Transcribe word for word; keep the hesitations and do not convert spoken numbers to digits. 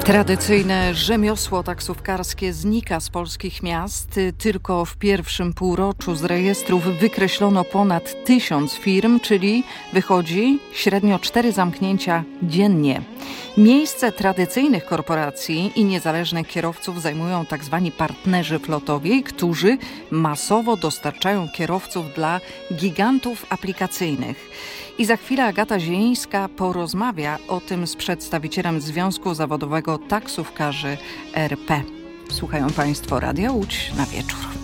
Tradycyjne rzemiosło taksówkarskie znika z polskich miast. Tylko w pierwszym półroczu z rejestrów wykreślono ponad tysiąc firm, czyli wychodzi średnio cztery zamknięcia dziennie. Miejsce tradycyjnych korporacji i niezależnych kierowców zajmują tzw. partnerzy flotowi, którzy masowo dostarczają kierowców dla gigantów aplikacyjnych. I za chwilę Agata Zielińska porozmawia o tym z przedstawicielem Związku Zawodowego Taksówkarzy R P. Słuchają Państwo Radia Łódź na wieczór.